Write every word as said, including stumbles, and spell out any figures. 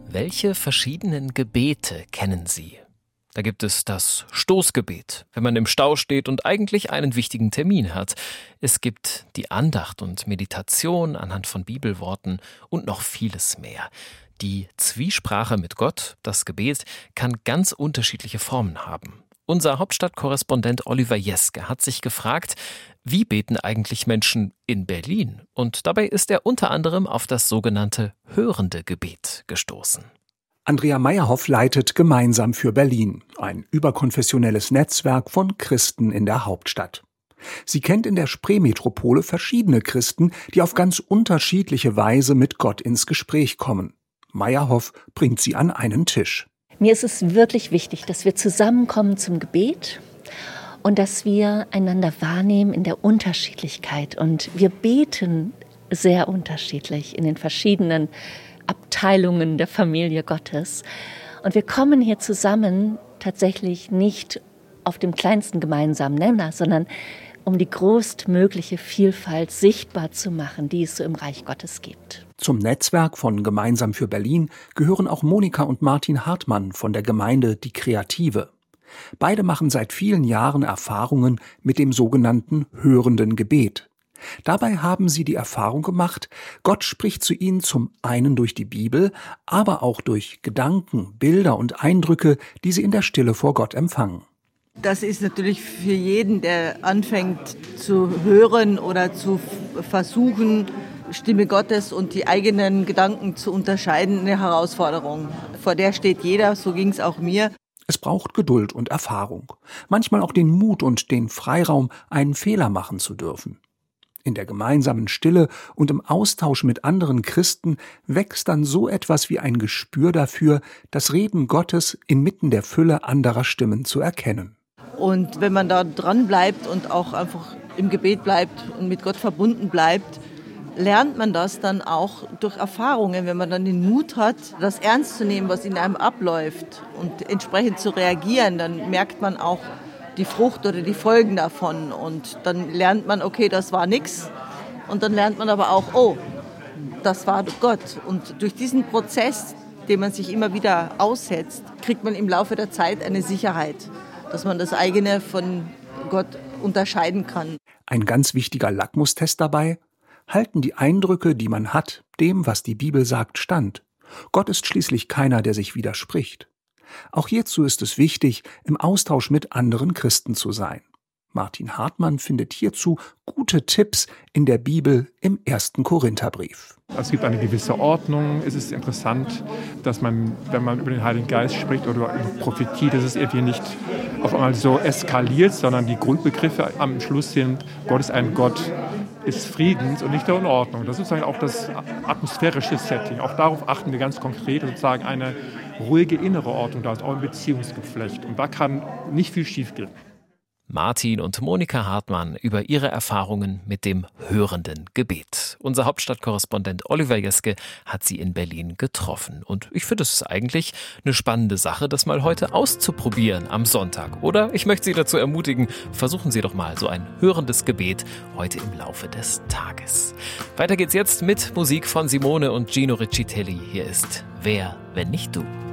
Welche verschiedenen Gebete kennen Sie? Da gibt es das Stoßgebet, wenn man im Stau steht und eigentlich einen wichtigen Termin hat. Es gibt die Andacht und Meditation anhand von Bibelworten und noch vieles mehr. Die Zwiesprache mit Gott, das Gebet, kann ganz unterschiedliche Formen haben. Unser Hauptstadtkorrespondent Oliver Jeske hat sich gefragt, wie beten eigentlich Menschen in Berlin? Und dabei ist er unter anderem auf das sogenannte hörende Gebet gestoßen. Andrea Meyerhoff leitet Gemeinsam für Berlin, ein überkonfessionelles Netzwerk von Christen in der Hauptstadt. Sie kennt in der Spreemetropole verschiedene Christen, die auf ganz unterschiedliche Weise mit Gott ins Gespräch kommen. Meyerhoff bringt sie an einen Tisch. Mir ist es wirklich wichtig, dass wir zusammenkommen zum Gebet und dass wir einander wahrnehmen in der Unterschiedlichkeit. Und wir beten sehr unterschiedlich in den verschiedenen Abteilungen der Familie Gottes. Und wir kommen hier zusammen tatsächlich nicht auf dem kleinsten gemeinsamen Nenner, sondern um die größtmögliche Vielfalt sichtbar zu machen, die es so im Reich Gottes gibt. Zum Netzwerk von Gemeinsam für Berlin gehören auch Monika und Martin Hartmann von der Gemeinde Die Kreative. Beide machen seit vielen Jahren Erfahrungen mit dem sogenannten hörenden Gebet. Dabei haben sie die Erfahrung gemacht, Gott spricht zu ihnen zum einen durch die Bibel, aber auch durch Gedanken, Bilder und Eindrücke, die sie in der Stille vor Gott empfangen. Das ist natürlich für jeden, der anfängt zu hören oder zu versuchen, Stimme Gottes und die eigenen Gedanken zu unterscheiden, eine Herausforderung. Vor der steht jeder, so ging es auch mir. Es braucht Geduld und Erfahrung, manchmal auch den Mut und den Freiraum, einen Fehler machen zu dürfen. In der gemeinsamen Stille und im Austausch mit anderen Christen wächst dann so etwas wie ein Gespür dafür, das Reden Gottes inmitten der Fülle anderer Stimmen zu erkennen. Und wenn man da dran bleibt und auch einfach im Gebet bleibt und mit Gott verbunden bleibt, lernt man das dann auch durch Erfahrungen, wenn man dann den Mut hat, das ernst zu nehmen, was in einem abläuft und entsprechend zu reagieren, dann merkt man auch die Frucht oder die Folgen davon und dann lernt man, okay, das war nix und dann lernt man aber auch, oh, das war Gott und durch diesen Prozess, den man sich immer wieder aussetzt, kriegt man im Laufe der Zeit eine Sicherheit, dass man das eigene von Gott unterscheiden kann. Ein ganz wichtiger Lackmustest dabei: Halten die Eindrücke, die man hat, dem, was die Bibel sagt, stand? Gott ist schließlich keiner, der sich widerspricht. Auch hierzu ist es wichtig, im Austausch mit anderen Christen zu sein. Martin Hartmann findet hierzu gute Tipps in der Bibel im ersten Korintherbrief. Es gibt eine gewisse Ordnung. Es ist interessant, dass man, wenn man über den Heiligen Geist spricht oder über Prophetie, dass es irgendwie nicht auf einmal so eskaliert, sondern die Grundbegriffe am Schluss sind: Gott ist ein Gott des Friedens und nicht der Unordnung. Das ist sozusagen auch das atmosphärische Setting. Auch darauf achten wir ganz konkret, sozusagen eine ruhige innere Ordnung da ist, auch im Beziehungsgeflecht. Und da kann nicht viel schiefgehen. Martin und Monika Hartmann über ihre Erfahrungen mit dem hörenden Gebet. Unser Hauptstadtkorrespondent Oliver Jeske hat sie in Berlin getroffen. Und ich finde, es ist eigentlich eine spannende Sache, das mal heute auszuprobieren am Sonntag. Oder ich möchte Sie dazu ermutigen, versuchen Sie doch mal so ein hörendes Gebet heute im Laufe des Tages. Weiter geht's jetzt mit Musik von Simone und Gino Riccitelli. Hier ist Wer, wenn nicht du?